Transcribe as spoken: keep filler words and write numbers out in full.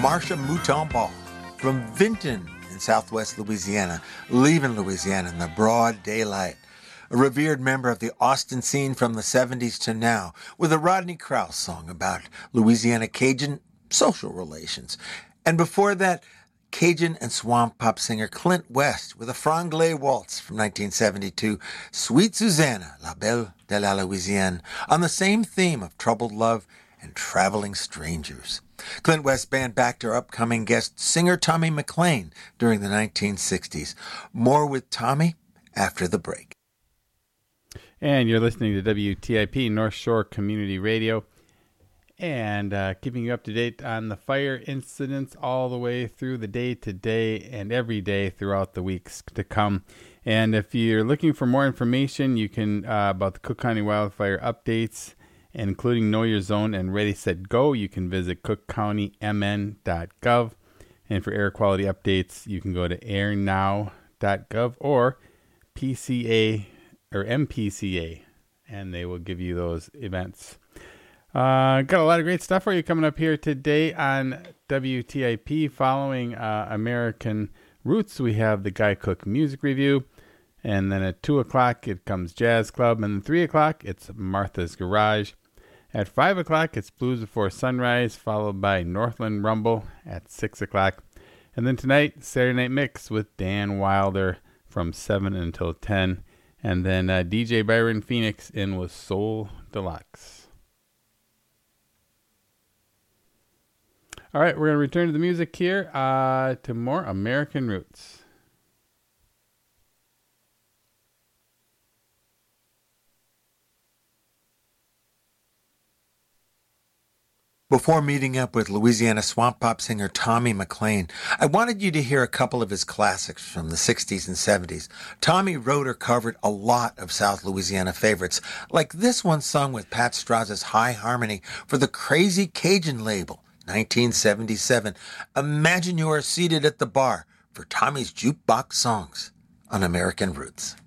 Marsha Mouton Ball from Vinton in southwest Louisiana, leaving Louisiana in the broad daylight. A revered member of the Austin scene from the seventies to now, with a Rodney Krauss song about Louisiana Cajun social relations. And before that, Cajun and swamp pop singer Clint West with a franglais waltz from nineteen seventy-two, Sweet Susanna, La Belle de la Louisiane, on the same theme of troubled love and traveling strangers. Clint West band backed our upcoming guest, singer Tommy McLean, during the nineteen sixties. More with Tommy after the break. And you're listening to W T I P, North Shore Community Radio, and uh, keeping you up to date on the fire incidents all the way through the day to day and every day throughout the weeks to come. And if you're looking for more information, you can uh, about the Cook County wildfire updates, including Know Your Zone and Ready, Set, Go, you can visit cook county m n dot gov. And for air quality updates, you can go to air now dot gov or P C A or M P C A, and they will give you those events. Uh, got a lot of great stuff for you coming up here today on W T I P. Following uh, American Roots, we have the Guy Cook Music Review. And then at two o'clock, it comes Jazz Club. And then three o'clock, it's Martha's Garage. At five o'clock, it's Blues Before Sunrise, followed by Northland Rumble at six o'clock. And then tonight, Saturday Night Mix with Dan Wilder from seven until ten. And then uh, D J Byron Phoenix in with Soul Deluxe. All right, we're going to return to the music here uh, to more American Roots. Before meeting up with Louisiana swamp pop singer Tommy McLean, I wanted you to hear a couple of his classics from the sixties and seventies. Tommy wrote or covered a lot of South Louisiana favorites, like this one sung with Pat Straz's High Harmony for the Crazy Cajun label, nineteen seventy-seven. Imagine you are seated at the bar for Tommy's Jukebox Songs on American Roots.